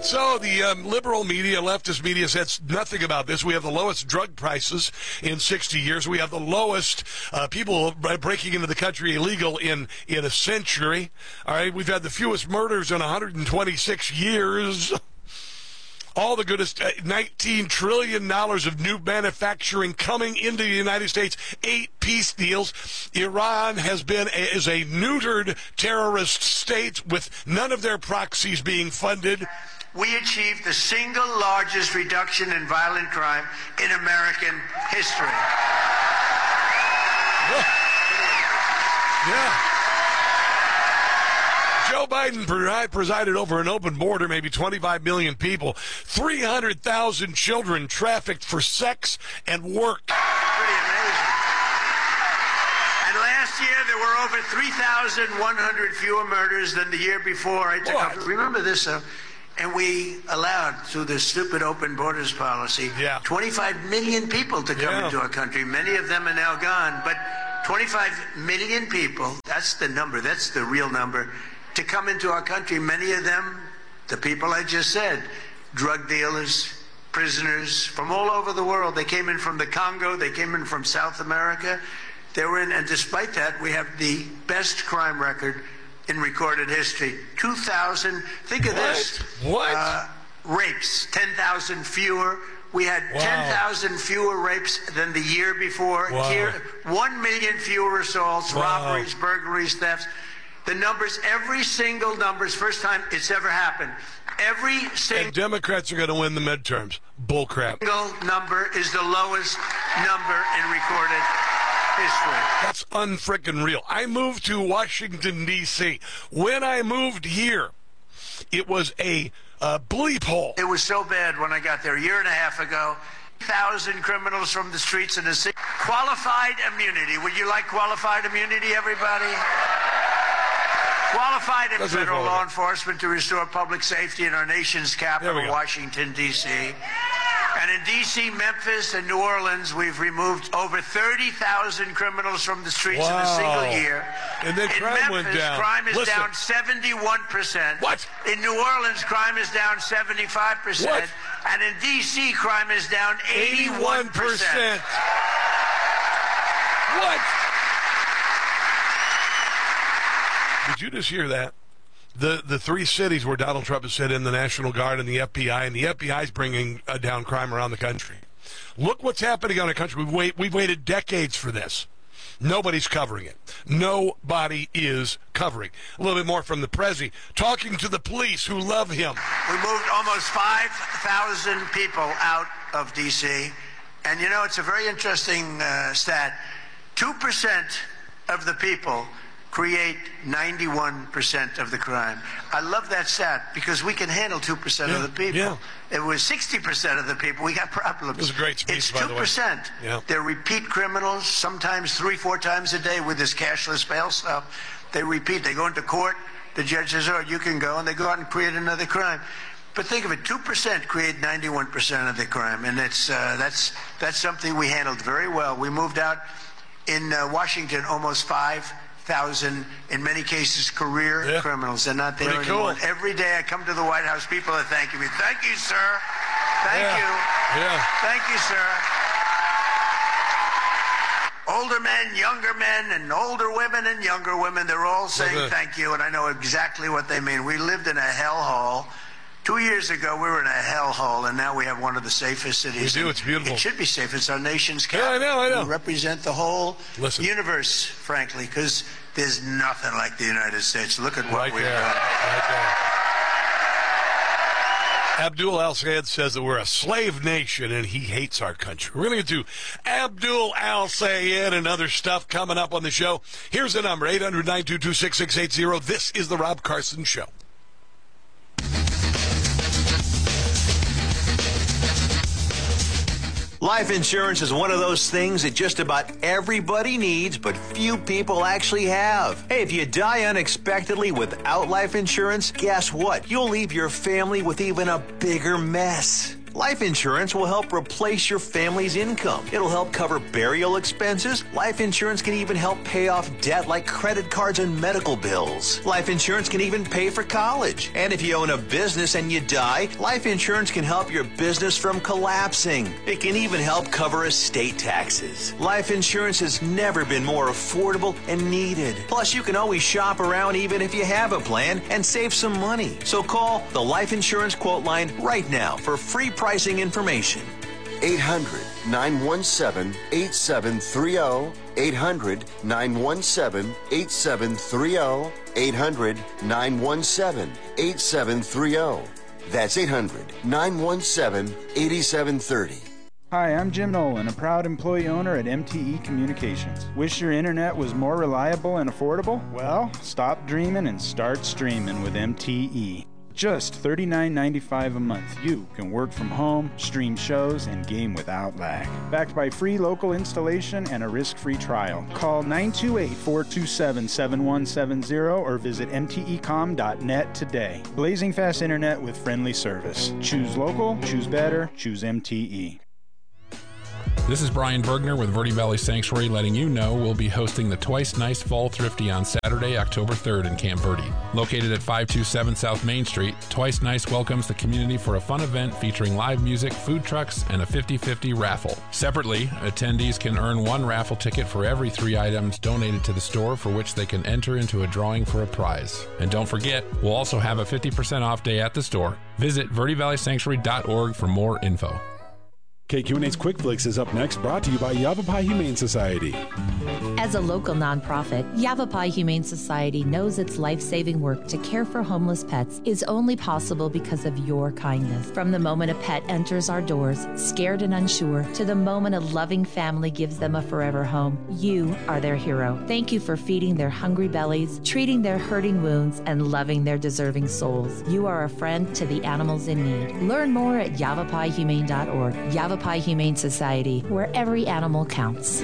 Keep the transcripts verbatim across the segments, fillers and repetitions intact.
So the um, liberal media, leftist media says nothing about this. We have the lowest drug prices in sixty years. We have the lowest uh, people breaking into the country illegal in, in a century. All right, we've had the fewest murders in one hundred twenty-six years. All the goodest, uh, nineteen trillion dollars of new manufacturing coming into the United States, eight peace deals. Iran has been a, is a neutered terrorist state with none of their proxies being funded. We achieved the single largest reduction in violent crime in American history. Yeah. Joe Biden presided over an open border, maybe twenty-five million people, three hundred thousand children trafficked for sex and work. Pretty amazing. And last year there were over three thousand one hundred fewer murders than the year before. I took What? up, remember this, uh, and we allowed, through this stupid open borders policy, Yeah. twenty-five million people to come Yeah. into our country. Many of them are now gone, but twenty-five million people, that's the number, that's the real number, to come into our country. Many of them, the people I just said, drug dealers, prisoners from all over the world. They came in from the Congo, they came in from South America. They were in, and despite that, we have the best crime record in recorded history. two thousand, think of What? this. What? Uh, rapes, ten thousand fewer. We had Wow. ten thousand fewer rapes than the year before. Wow. Here, one million fewer assaults, Wow. robberies, burglaries, thefts. The numbers, every single numbers, first time it's ever happened. Every And single Democrats are going to win the midterms. Bullcrap. number is the lowest number in recorded history. That's unfrickin' real. I moved to Washington, D C When I moved here, it was a uh, bleep hole. It was so bad when I got there a year and a half ago. Thousand criminals from the streets in the city. Qualified immunity. Would you like qualified immunity, everybody? Qualified in That's federal what- law enforcement to restore public safety in our nation's There we capital, go. Washington, D C And in D C, Memphis, and New Orleans, we've removed over thirty thousand criminals from the streets in a Wow. single year. And then in crime Memphis, went down. crime is Listen. down seventy-one percent. What? In New Orleans, crime is down seventy-five percent. What? And in D C, crime is down eighty-one eighty-one percent. percent. What? Did you just hear that? The the three cities where Donald Trump has sent in the National Guard and the F B I, and the F B I is bringing uh, down crime around the country. Look what's happening on the country. We've, wait, we've waited decades for this. Nobody's covering it. Nobody is covering. A little bit more from the Prezi, talking to the police who love him. We moved almost five thousand people out of D C And, you know, it's a very interesting uh, stat. two percent of the people create ninety-one percent of the crime. I love that stat because we can handle two percent Yeah, of the people. yeah. It was sixty percent of the people. We got problems. It was a great speech, It's by the way. two percent. Yeah. They're repeat criminals, sometimes three, four times a day with this cashless bail stuff. They repeat. They go into court. The judge says, oh, you can go. And they go out and create another crime. But think of it, two percent create ninety-one percent of the crime. And it's, uh, that's, that's something we handled very well. We moved out in uh, Washington almost five thousand, in many cases, career Yeah. criminals. They're not there Pretty anymore. cool. Every day I come to the White House, people are thanking me. Thank you, sir. Thank Yeah. you. Yeah. Thank you, sir. Older men, younger men, and older women and younger women, they're all saying Okay. thank you, and I know exactly what they mean. We lived in a hellhole. Two years ago, we were in a hellhole, and now we have one of the safest cities. We do. It's beautiful. It should be safe. It's our nation's Yeah, capital. I know, I know. We represent the whole Listen. universe, frankly, because there's nothing like the United States. Look at what Right we've there. done. Right there. Abdul Al-Sayed says that we're a slave nation and he hates our country. We're going to get to Abdul Al-Sayed and other stuff coming up on the show. Here's the number, eight hundred, nine two two, six six eight zero. This is the Rob Carson Show. Life insurance is one of those things that just about everybody needs, but few people actually have. Hey, if you die unexpectedly without life insurance, guess what? You'll leave your family with even a bigger mess. Life insurance will help replace your family's income. It'll help cover burial expenses. Life insurance can even help pay off debt like credit cards and medical bills. Life insurance can even pay for college. And if you own a business and you die, life insurance can help your business from collapsing. It can even help cover estate taxes. Life insurance has never been more affordable and needed. Plus, you can always shop around even if you have a plan and save some money. So call the Life Insurance Quote Line right now for free pricing information. eight hundred, nine one seven, eight seven three zero. eight hundred, nine one seven, eight seven three zero. eight hundred, nine one seven, eight seven three zero. That's eight hundred, nine one seven, eight seven three zero. Hi, I'm Jim Nolan, a proud employee owner at M T E Communications. Wish your internet was more reliable and affordable? Well, stop dreaming and start streaming with M T E. Just thirty-nine ninety-five a month, you can work from home, stream shows, and game without lag. Backed by free local installation and a risk-free trial. Call nine two eight, four two seven, seven one seven zero or visit m t e com dot net today. Blazing fast internet with friendly service. Choose local, choose better, choose M T E. This is Brian Bergner with Verde Valley Sanctuary letting you know we'll be hosting the Twice Nice Fall Thrifty on Saturday, October third in Camp Verde. Located at five two seven South Main Street, Twice Nice welcomes the community for a fun event featuring live music, food trucks, and a fifty-fifty raffle. Separately, attendees can earn one raffle ticket for every three items donated to the store, for which they can enter into a drawing for a prize. And don't forget, we'll also have a fifty percent off day at the store. Visit verde valley sanctuary dot org for more info. K Q N A's Quick Flicks is up next, brought to you by Yavapai Humane Society. As a local nonprofit, Yavapai Humane Society knows its life-saving work to care for homeless pets is only possible because of your kindness. From the moment a pet enters our doors, scared and unsure, to the moment a loving family gives them a forever home, you are their hero. Thank you for feeding their hungry bellies, treating their hurting wounds, and loving their deserving souls. You are a friend to the animals in need. Learn more at yavapai humane dot org. Yavapai Humane Society, where every animal counts.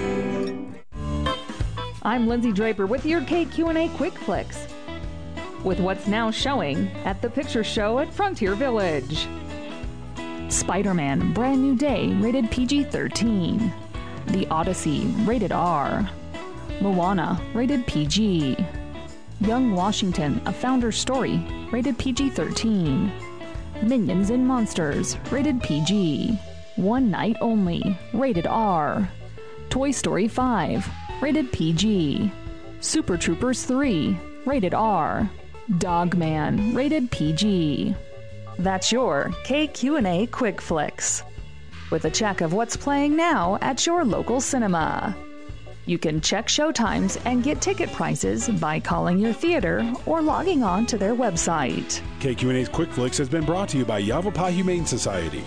I'm Lindsay Draper with your K Q N A Quick Flicks, with what's now showing at the Picture Show at Frontier Village. Spider-Man, Brand New Day, rated P G thirteen. The Odyssey, rated R. Moana, rated P G. Young Washington, A Founder's Story, rated P G thirteen. Minions and Monsters, rated P G. One Night Only, rated R. Toy Story five, rated P G. Super Troopers three, rated R. Dogman, rated P G. That's your K Q N A Quick Flicks, with a check of what's playing now at your local cinema. You can check showtimes and get ticket prices by calling your theater or logging on to their website. K Q N A's Quick Flicks has been brought to you by Yavapai Humane Society.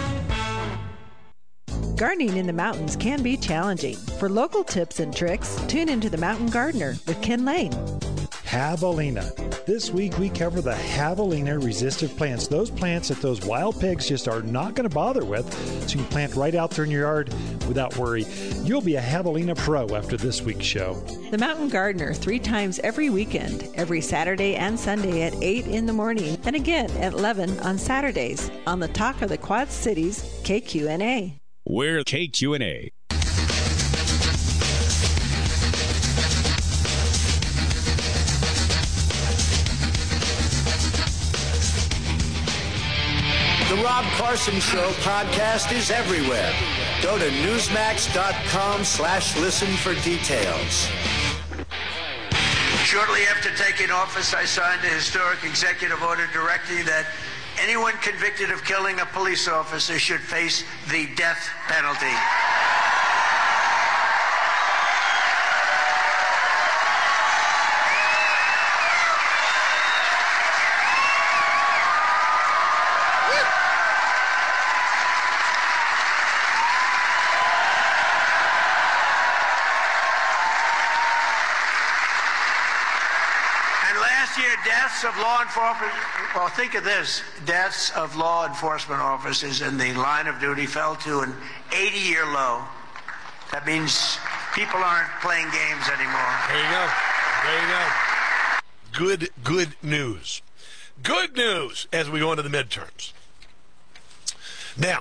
Gardening in the mountains can be challenging. For local tips and tricks, tune into The Mountain Gardener with Ken Lane. Javelina. This week we cover the Javelina resistant plants. Those plants that those wild pigs just are not going to bother with, so you can plant right out there in your yard without worry. You'll be a Javelina pro after this week's show. The Mountain Gardener, three times every weekend, every Saturday and Sunday at eight in the morning, and again at eleven on Saturdays, on the Talk of the Quad Cities, K Q N A. We're K Q N A. The Rob Carson Show podcast is everywhere. Go to newsmax.com slash listen for details. Shortly after taking office, I signed a historic executive order directing that anyone convicted of killing a police officer should face the death penalty. Deaths of law enforcement, well, think of this. Deaths of law enforcement officers in the line of duty fell to an eighty-year low. That means people aren't playing games anymore. There you go. There you go. Good, good news. Good news as we go into the midterms. Now,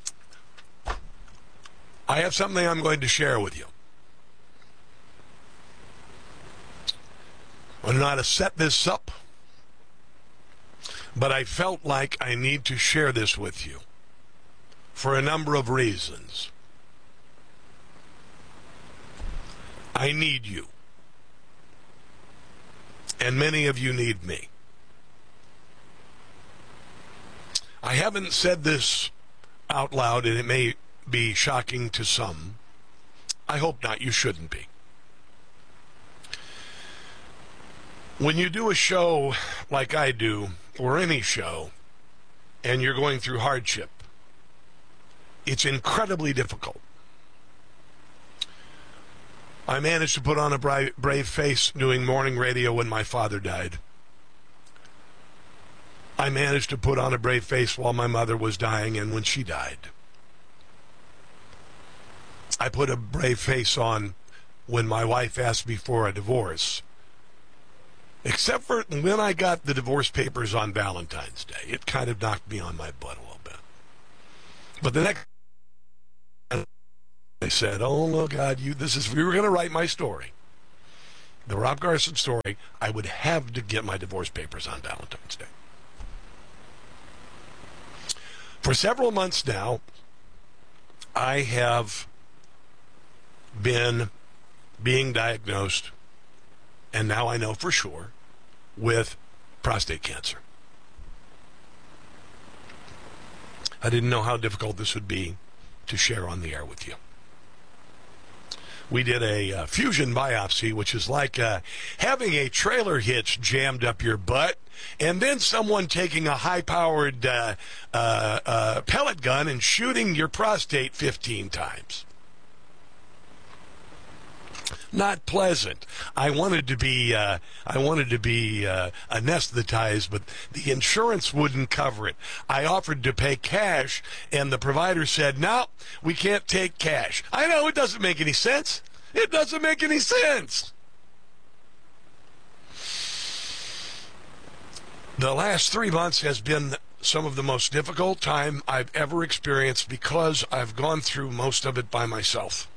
I have something I'm going to share with you. I don't know how to set this up, but I felt like I need to share this with you for a number of reasons. I need you, and many of you need me. I haven't said this out loud, and it may be shocking to some. I hope not. You shouldn't be. When you do a show like I do, or any show, and you're going through hardship, it's incredibly difficult. I managed to put on a brave, brave face doing morning radio when my father died. I managed to put on a brave face while my mother was dying and when she died. I put a brave face on when my wife asked me for a divorce. Except for when I got the divorce papers on Valentine's Day. It kind of knocked me on my butt a little bit. But the next I said, oh, no, God, you, this is, if you were going to write my story, the Rob Garson story, I would have to get my divorce papers on Valentine's Day. For several months now, I have been being diagnosed, and now I know for sure, with prostate cancer. I didn't know how difficult this would be to share on the air with you. We did a uh, fusion biopsy, which is like uh, having a trailer hitch jammed up your butt, and then someone taking a high-powered uh, uh, uh, pellet gun and shooting your prostate fifteen times. Not pleasant. I wanted to be, uh, I wanted to be uh, anesthetized, but the insurance wouldn't cover it. I offered to pay cash, and the provider said, "No, we can't take cash." I know it doesn't make any sense. It doesn't make any sense. The last three months has been some of the most difficult time I've ever experienced because I've gone through most of it by myself.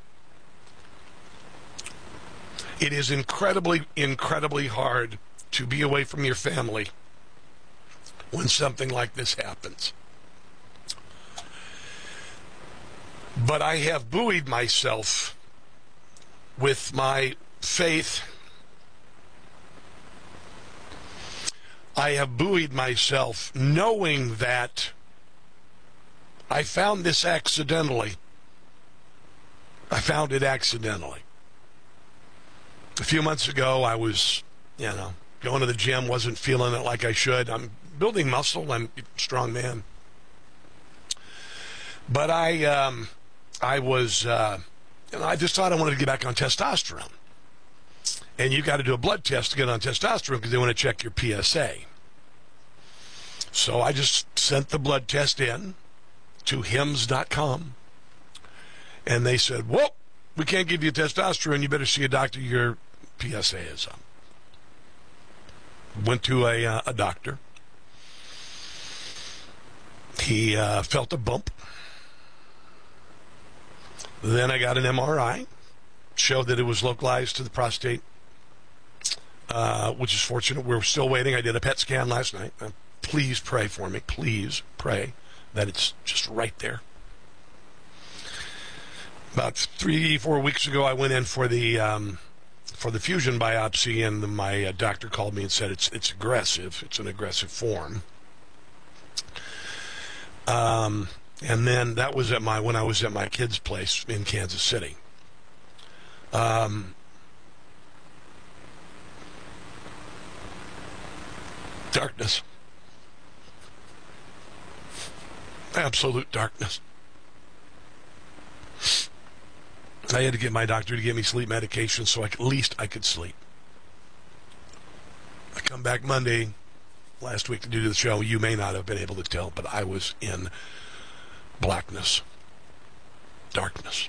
It is incredibly, incredibly hard to be away from your family when something like this happens. But I have buoyed myself with my faith. I have buoyed myself knowing that I found this accidentally. I found it accidentally. A few months ago, I was, you know, going to the gym, wasn't feeling it like I should. I'm building muscle. I'm a strong man. But I, um, I was, uh, you know, I just thought I wanted to get back on testosterone. And you got to do a blood test to get on testosterone because they want to check your P S A. So I just sent the blood test in to hims dot com. And they said, whoa, we can't give you testosterone. You better see a doctor. Your P S A is up. Went to a, uh, a doctor. He uh, felt a bump. Then I got an M R I. Showed that it was localized to the prostate, uh, which is fortunate. We're still waiting. I did a P E T scan last night. Uh, please pray for me. Please pray that it's just right there. About three, four weeks ago, I went in for the um, for the fusion biopsy, and the, my uh, doctor called me and said it's it's aggressive. It's an aggressive form. Um, and then that was at my when I was at my kid's place in Kansas City. Um, darkness, absolute darkness. I had to get my doctor to give me sleep medication so I could, at least I could sleep. I come back Monday last week to do the show. You may not have been able to tell, but I was in blackness, darkness.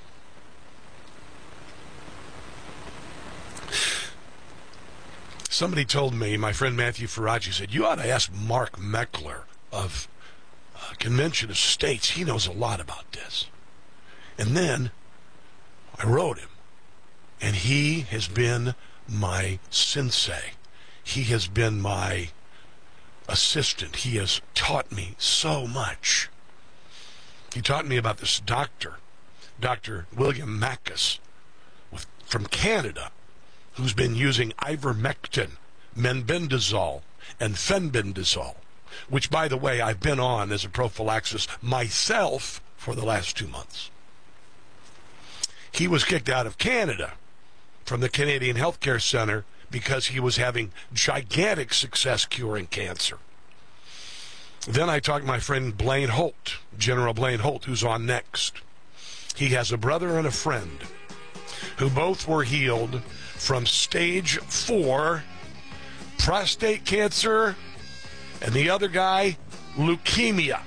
Somebody told me, my friend Matthew Faraci said, you ought to ask Mark Meckler of Convention of States. He knows a lot about this. And then I wrote him, and he has been my sensei. He has been my assistant. He has taught me so much. He taught me about this doctor, Doctor William Mackus, with, from Canada, who's been using ivermectin, menbendazole, and fenbendazole, which, by the way, I've been on as a prophylaxis myself for the last two months. He was kicked out of Canada from the Canadian Healthcare Center because he was having gigantic success curing cancer. Then I talked to my friend Blaine Holt, General Blaine Holt, who's on next. He has a brother and a friend who both were healed from stage four prostate cancer, and the other guy, leukemia.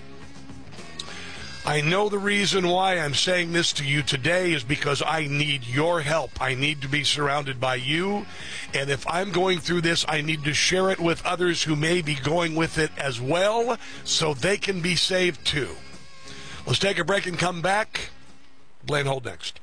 I know the reason why I'm saying this to you today is because I need your help. I need to be surrounded by you. And if I'm going through this, I need to share it with others who may be going with it as well so they can be saved too. Let's take a break and come back. Blaine Holt next.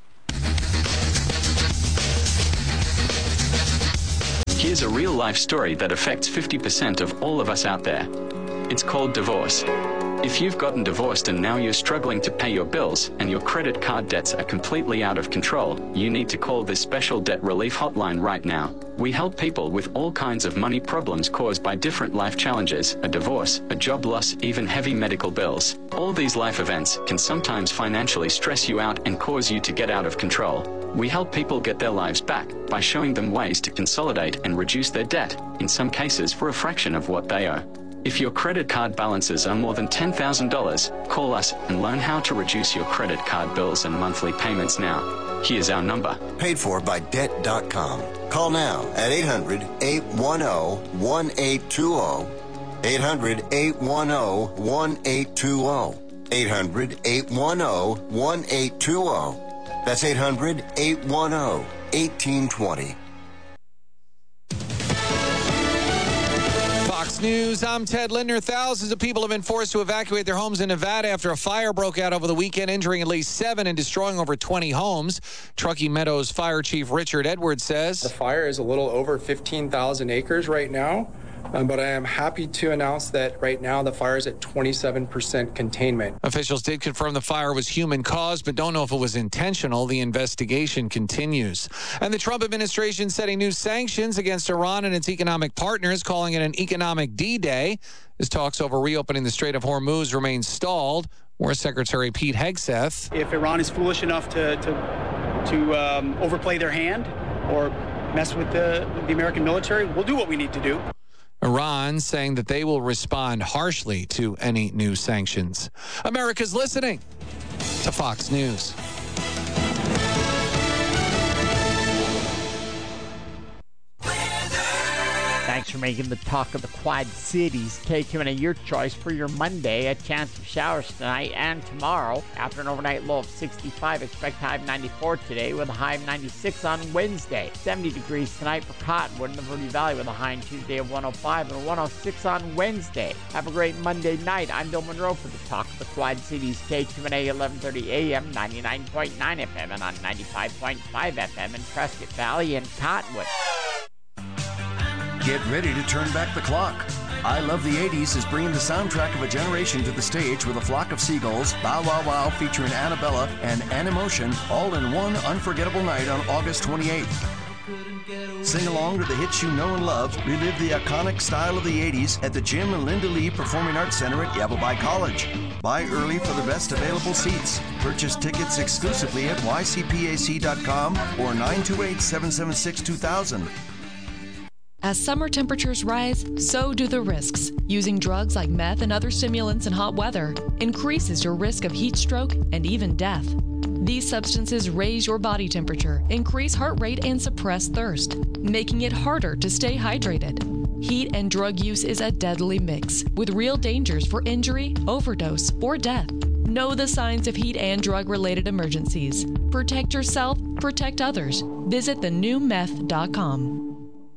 Here's a real-life story that affects fifty percent of all of us out there. It's called divorce. If you've gotten divorced and now you're struggling to pay your bills and your credit card debts are completely out of control, you need to call this special debt relief hotline right now. We help people with all kinds of money problems caused by different life challenges, a divorce, a job loss, even heavy medical bills. All these life events can sometimes financially stress you out and cause you to get out of control. We help people get their lives back by showing them ways to consolidate and reduce their debt, in some cases for a fraction of what they owe. If your credit card balances are more than ten thousand dollars, call us and learn how to reduce your credit card bills and monthly payments now. Here's our number. Paid for by debt dot com. Call now at eight hundred, eight one zero, one eight two zero. eight hundred, eight one zero, one eight two zero. eight hundred, eight one zero, one eight two zero. That's eight hundred, eight one zero, one eight two zero. Fox News, I'm Ted Lindner. Thousands of people have been forced to evacuate their homes in Nevada after a fire broke out over the weekend, injuring at least seven and destroying over twenty homes. Truckee Meadows Fire Chief Richard Edwards says, the fire is a little over fifteen thousand acres right now, um, but I am happy to announce that right now the fire is at twenty-seven percent containment. Officials did confirm the fire was human caused, but don't know if it was intentional. The investigation continues. And the Trump administration setting new sanctions against Iran and its economic partners, calling it an economic D-Day, as talks over reopening the Strait of Hormuz remain stalled. War Secretary Pete Hegseth. If Iran is foolish enough to to, to um, overplay their hand or mess with the, the American military, we'll do what we need to do. Iran saying that they will respond harshly to any new sanctions. America's listening to Fox News. Thanks for making the talk of the Quad Cities K Q N A your choice for your Monday. A chance of showers tonight and tomorrow. After an overnight low of sixty-five, expect high of ninety-four today with a high of ninety-six on Wednesday. seventy degrees tonight for Cottonwood in the Verde Valley with a high on Tuesday of one oh five and a one oh six on Wednesday. Have a great Monday night. I'm Bill Monroe for the talk of the Quad Cities K Q N A eleven thirty A M, ninety-nine point nine F M and on ninety-five point five F M in Prescott Valley and Cottonwood. Get ready to turn back the clock. I Love the eighties is bringing the soundtrack of a generation to the stage with A Flock of Seagulls, Bow Wow Wow featuring Annabella, and Animotion, all in one unforgettable night on August twenty-eighth. Sing along to the hits you know and love. Relive the iconic style of the eighties at the Jim and Linda Lee Performing Arts Center at Yavapai College. Buy early for the best available seats. Purchase tickets exclusively at y c p a c dot com or nine two eight, seven seven six, two thousand. As summer temperatures rise, so do the risks. Using drugs like meth and other stimulants in hot weather increases your risk of heat stroke and even death. These substances raise your body temperature, increase heart rate, and suppress thirst, making it harder to stay hydrated. Heat and drug use is a deadly mix, with real dangers for injury, overdose, or death. Know the signs of heat and drug-related emergencies. Protect yourself, protect others. Visit the new meth dot com.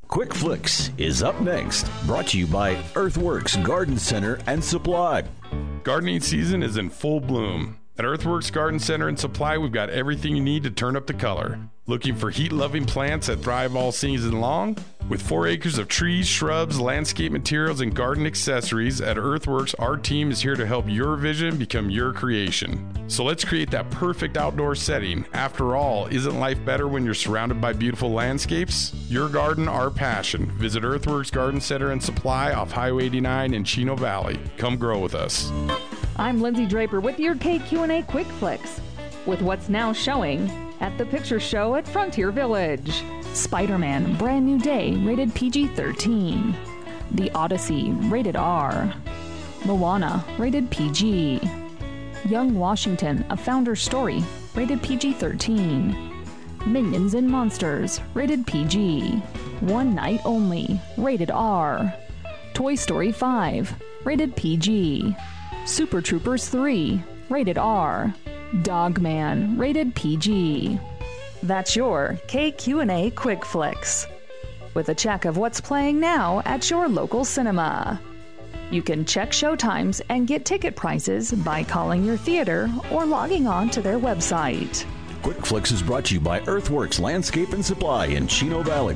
Quick Flicks is up next, brought to you by Earthworks Garden Center and Supply. Gardening season is in full bloom. At Earthworks Garden Center and Supply, we've got everything you need to turn up the color. Looking for heat-loving plants that thrive all season long? With four acres of trees, shrubs, landscape materials, and garden accessories, at Earthworks, our team is here to help your vision become your creation. So let's create that perfect outdoor setting. After all, isn't life better when you're surrounded by beautiful landscapes? Your garden, our passion. Visit Earthworks Garden Center and Supply off Highway eighty-nine in Chino Valley. Come grow with us. I'm Lindsay Draper with your K Q and A Quick Flicks, with what's now showing at the Picture Show at Frontier Village. Spider-Man, Brand New Day, rated P G thirteen. The Odyssey, rated R. Moana, rated P G. Young Washington, A Founder's Story, rated P G thirteen. Minions and Monsters, rated P G. One Night Only, rated R. Toy Story five, rated P G. Super Troopers three, rated R. Dogman, rated P G. That's your K Q and A Quick Flicks, with a check of what's playing now at your local cinema. You can check showtimes and get ticket prices by calling your theater or logging on to their website. Quick Flicks is brought to you by Earthworks Landscape and Supply in Chino Valley.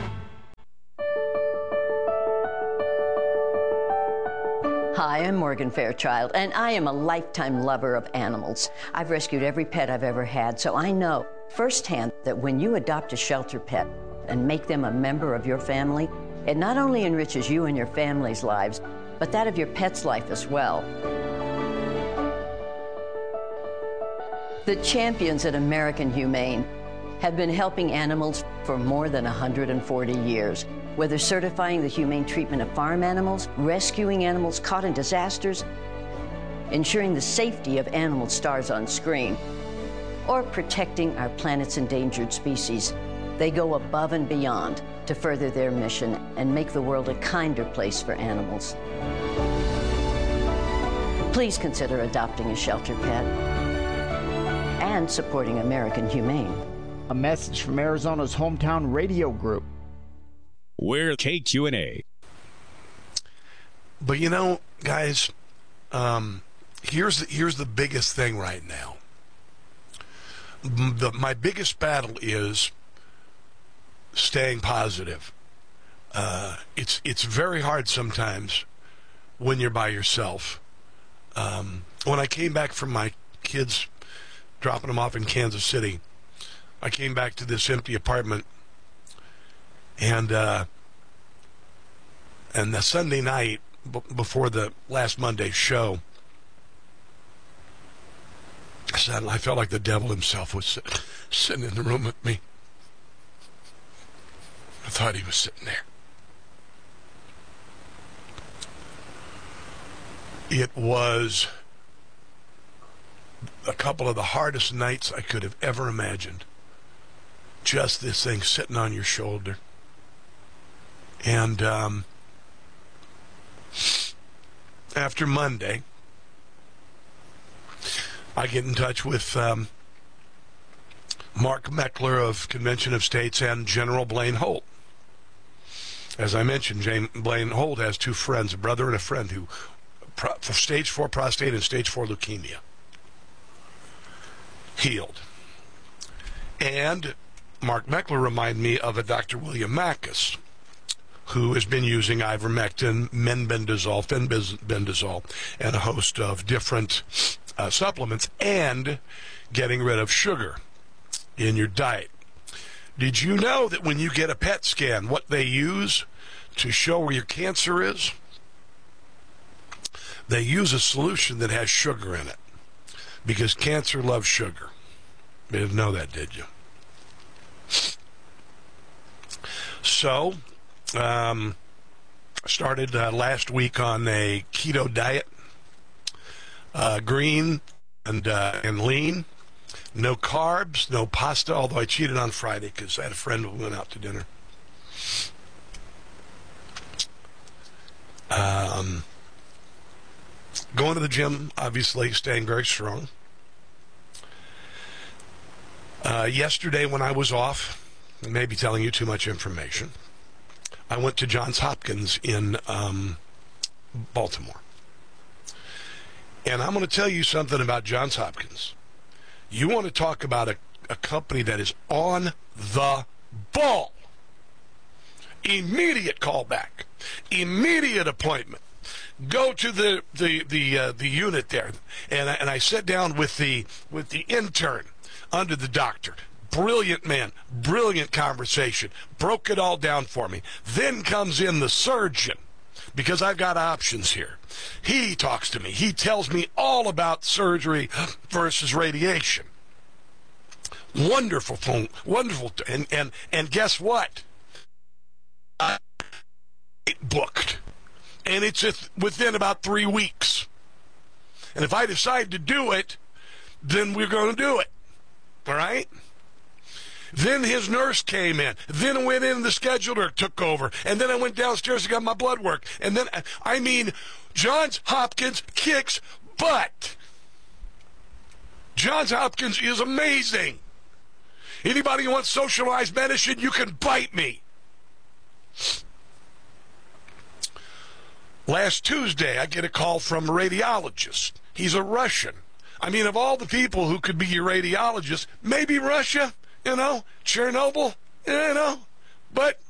Hi, I'm Morgan Fairchild, and I am a lifetime lover of animals. I've rescued every pet I've ever had, so I know firsthand that when you adopt a shelter pet and make them a member of your family, it not only enriches you and your family's lives, but that of your pet's life as well. The champions at American Humane have been helping animals for more than one hundred forty years. Whether certifying the humane treatment of farm animals, rescuing animals caught in disasters, ensuring the safety of animal stars on screen, or protecting our planet's endangered species, they go above and beyond to further their mission and make the world a kinder place for animals. Please consider adopting a shelter pet and supporting American Humane. A message from Arizona's hometown radio group. We're K Q and A. But you know, guys, um, here's the, here's the biggest thing right now. The, my biggest battle is staying positive. Uh, it's it's very hard sometimes when you're by yourself. Um, when I came back from my kids dropping them off in Kansas City, I came back to this empty apartment. And uh, and the Sunday night b- before the last Monday's show, I felt like the devil himself was sit- sitting in the room with me. I thought he was sitting there. It was a couple of the hardest nights I could have ever imagined. Just this thing sitting on your shoulder. And um, after Monday, I get in touch with um, Mark Meckler of Convention of States and General Blaine Holt. As I mentioned, Jane, Blaine Holt has two friends, a brother and a friend, who pro, for stage four prostate and stage four leukemia. Healed. And Mark Meckler reminded me of a Doctor William Mackus, who has been using ivermectin, menbendazole, fenbendazole, and a host of different uh, supplements, and getting rid of sugar in your diet. Did you know that when you get a P E T scan, what they use to show where your cancer is? They use a solution that has sugar in it, because cancer loves sugar. You didn't know that, did you? So, Um, started uh, last week on a keto diet, uh, green and uh, and lean, no carbs, no pasta, although I cheated on Friday because I had a friend who went out to dinner. Um, going to the gym, obviously, staying very strong. Uh, yesterday when I was off, I may be telling you too much information, I went to Johns Hopkins in um, Baltimore. And I'm going to tell you something about Johns Hopkins. You want to talk about a, a company that is on the ball. Immediate callback. Immediate appointment. Go to the the the uh, the unit there, and I, and I sat down with the with the intern under the doctor. Brilliant man, brilliant conversation. Broke it all down for me. Then comes in the surgeon, because I've got options here. He talks to me. He tells me all about surgery versus radiation. Wonderful phone, wonderful, and and and guess what? I booked. And it's within about three weeks. And if I decide to do it, then we're going to do it. All right? Then his nurse came in. Then I went in, the scheduler took over. And then I went downstairs and got my blood work. And then, I mean, Johns Hopkins kicks butt. Johns Hopkins is amazing. Anybody who wants socialized medicine, you can bite me. Last Tuesday, I get a call from a radiologist. He's a Russian. I mean, of all the people who could be your radiologist, maybe Russia, you know, Chernobyl, you know. But